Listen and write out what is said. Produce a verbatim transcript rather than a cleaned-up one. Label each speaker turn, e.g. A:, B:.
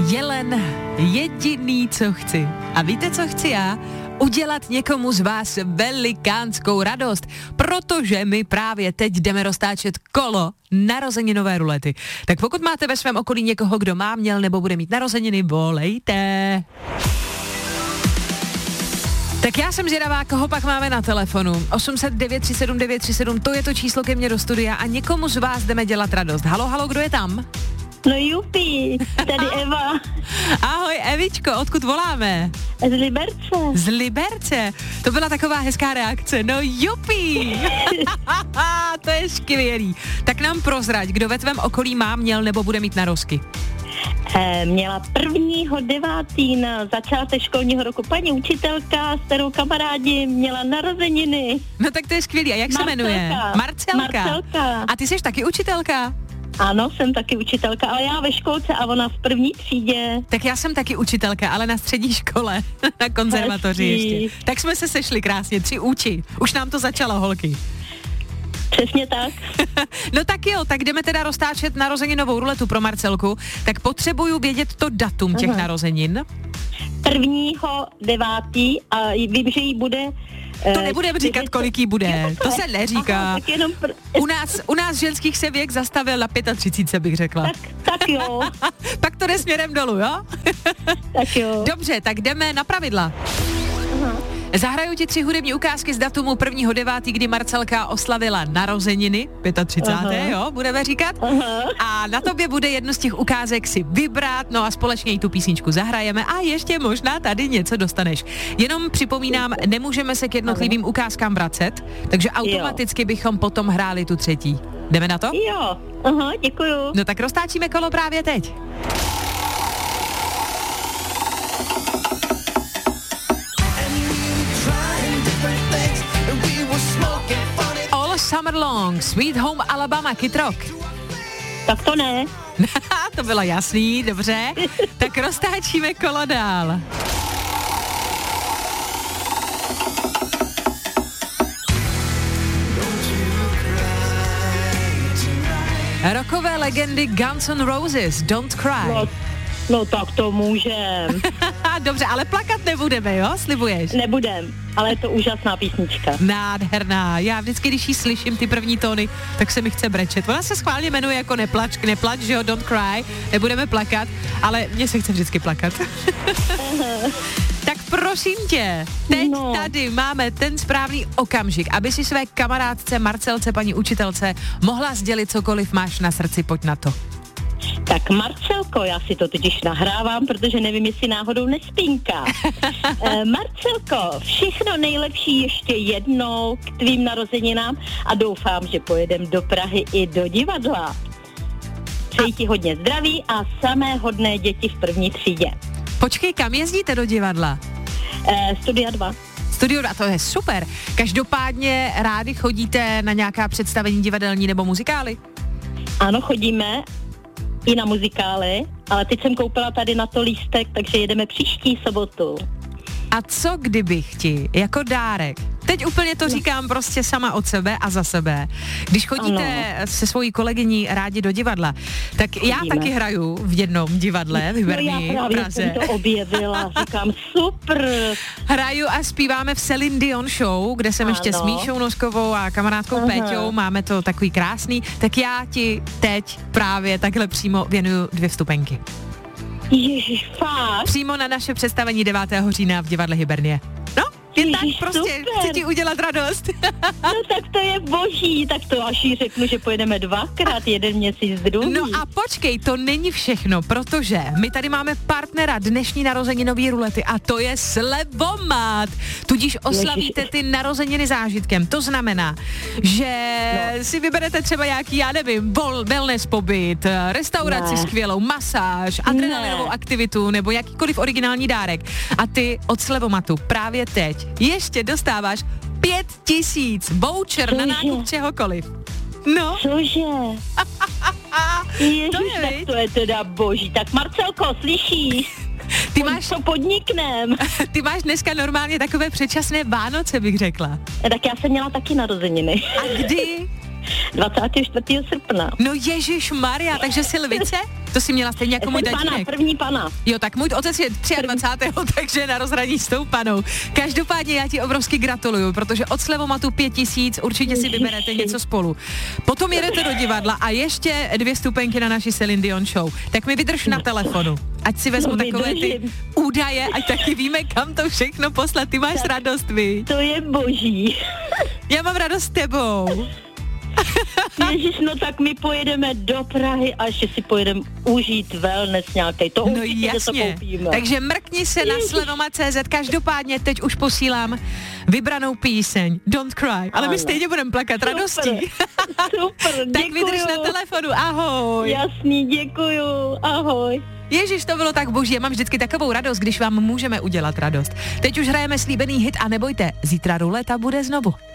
A: Jelen, jediný, co chci. A víte, co chci já? Udělat někomu z vás velikánskou radost, protože my právě teď jdeme roztáčet kolo narozeninové rulety. Tak pokud máte ve svém okolí někoho, kdo má, měl nebo bude mít narozeniny, volejte. Tak já jsem zvědavá, koho pak máme na telefonu. osm set devět tři sedm devět tři sedm, to je to číslo ke mně do studia a někomu z vás jdeme dělat radost. Halo, halo, kdo je tam?
B: No jupi, tady Eva.
A: Ahoj Evičko, odkud voláme?
B: Z Liberce.
A: Z Liberce, to byla taková hezká reakce, no jupi. To je skvělý. Tak nám prozrať, kdo ve tvém okolí má, měl nebo bude mít narozky.
B: E, měla prvního devátý na začátek školního roku paní učitelka, s kterou kamarádi měla narozeniny.
A: No tak to je skvělý. A jak
B: Marcelka.
A: se jmenuje? Marcelka.
B: Marcelka.
A: A ty jsi taky učitelka?
B: Ano, jsem taky učitelka, ale já ve školce a ona v první třídě.
A: Tak já jsem taky učitelka, ale na střední škole, na konzervatoři
B: Hezký.
A: ještě. Tak jsme se sešli krásně, tři úči. Už nám to začalo, holky.
B: Přesně tak.
A: No tak jo, tak jdeme teda roztáčet narozeninovou ruletu pro Marcelku. Tak potřebuju vědět to datum těch
B: Aha.
A: narozenin.
B: Prvního devátý a vím, že jí bude...
A: To nebudeme říkat, kolik jí bude. To se neříká.
B: Aha, tak jenom pr-
A: U nás, u nás ženských se věk zastavil na třicet pět, bych řekla.
B: tak, tak jo,
A: Pak to jde směrem dolů, jo?
B: tak jo.
A: Dobře, tak jdeme na pravidla.
B: Aha.
A: Zahraju ti tři hudební ukázky z datumu prvního devátý, kdy Marcelka oslavila narozeniny, třicátého pátého jo, budeme říkat.
B: Aha.
A: A na tobě bude jednu z těch ukázek si vybrat, no a společně jí tu písničku zahrajeme a ještě možná tady něco dostaneš. Jenom připomínám, nemůžeme se k jednotlivým ukázkám vracet, takže automaticky bychom potom hráli tu třetí. Jdeme na to?
B: Jo, aha, děkuju.
A: No tak roztáčíme kolo právě teď. All Summer Long, Sweet Home Alabama, Kid Rock.
B: Tak to ne.
A: To bylo jasný, dobře. Tak roztáčíme kolo dál. Rockové legendy Guns N' Roses, Don't Cry.
B: No, no tak to můžem.
A: Dobře, ale plakat nebudeme, jo? Slibuješ?
B: Nebudem, ale je to úžasná písnička.
A: Nádherná. Já vždycky, když jí slyším ty první tóny, tak se mi chce brečet. Ona se schválně jmenuje jako Neplač, neplač, že jo, Don't Cry, nebudeme plakat, ale mně se chce vždycky plakat. Tak prosím tě, teď
B: No.
A: tady máme ten správný okamžik, aby si své kamarádce Marcelce, paní učitelce, mohla sdělit cokoliv máš na srdci, pojď na to.
B: Tak Marcelko, já si to totiž nahrávám, protože nevím, jestli náhodou nespínká. e, Marcelko, všechno nejlepší ještě jednou k tvým narozeninám a doufám, že pojedem do Prahy i do divadla. Přeji ti hodně zdraví a samé hodné děti v první třídě.
A: Počkej, kam jezdíte do divadla?
B: E, Studia dva.
A: Studio dva, to je super. Každopádně rádi chodíte na nějaká představení divadelní nebo muzikály?
B: Ano, chodíme i na muzikály, ale teď jsem koupila tady na to lístek, takže jedeme příští sobotu.
A: A co kdybych ti jako dárek, teď úplně to říkám prostě sama od sebe a za sebe, když chodíte ano. se svojí kolegyní rádi do divadla, tak chodíme. Já taky hraju v jednom divadle v Hyberní,
B: no já právě
A: v Praze.
B: jsem to objevila, říkám super.
A: Hraju a zpíváme v Celine Dion Show, kde jsem ano. ještě s Míšou Noskovou a kamarádkou Aha. Péťou, máme to takový krásný, tak já ti teď právě takhle přímo věnuju dvě vstupenky.
B: Ježiš, fakt?
A: Přímo na naše představení devátého října v divadle Hybernie. No, jen tak
B: Ježiš,
A: prostě
B: super.
A: chci ti udělat radost.
B: No tak to je boží, tak to až jí řeknu, že pojedeme dvakrát, jeden měsíc druhý.
A: No a počkej, to není všechno, protože my tady máme partnera dnešní narozeninový rulety a to je Slevomat. Tudíž oslavíte ty narozeniny zážitkem. To znamená, že no. si vyberete třeba nějaký, já nevím, vol, wellness pobyt, restauraci ne. skvělou, masáž, adrenalinovou aktivitu nebo jakýkoliv originální dárek. A ty od Slevomatu právě teď ještě dostáváš pět tisíc voucher Cože? Na nákup čehokoliv. No.
B: Cože? Ježiš,
A: to je,
B: tak to je teda boží. Tak Marcelko, slyšíš?
A: Ty máš,
B: to podniknem.
A: Ty máš dneska normálně takové předčasné Vánoce, bych řekla.
B: Tak já jsem měla taky narozeniny.
A: A kdy?
B: dvacátého čtvrtého srpna.
A: No Ježíš Maria, takže Silvice? To si měla stejně jako můj tatínek.
B: Pana, první pana.
A: Jo, tak můj otec je dvacátého třetího takže na rozhraní s tou panou. Každopádně já ti obrovsky gratuluju, protože od Slevomatu pět tisíc určitě si vyberete něco spolu. Potom jedete do divadla a ještě dvě stupenky na naši Celine Dion show. Tak mi vydrž na telefonu, ať si vezmu
B: no,
A: takové ty údaje, ať taky víme, kam to všechno poslat. Ty máš tak radost, vy.
B: To je boží.
A: Já mám radost s tebou.
B: Ježiš, no tak my pojedeme do Prahy a ještě si pojedeme užít wellness nějaký. To
A: no
B: určitě,
A: jasně.
B: To koupíme.
A: Takže mrkni se Ježiš. Na slevoma tečka cé zet. Každopádně teď už posílám vybranou píseň Don't Cry. Ale ano. My stejně budeme plakat
B: Super.
A: Radostí.
B: Super,
A: tak vydrž na telefonu. Ahoj.
B: Jasný, děkuju. Ahoj.
A: Ježiš, to bylo tak boží, já mám vždycky takovou radost, když vám můžeme udělat radost. Teď už hrajeme slíbený hit a nebojte, zítra ruleta bude znovu.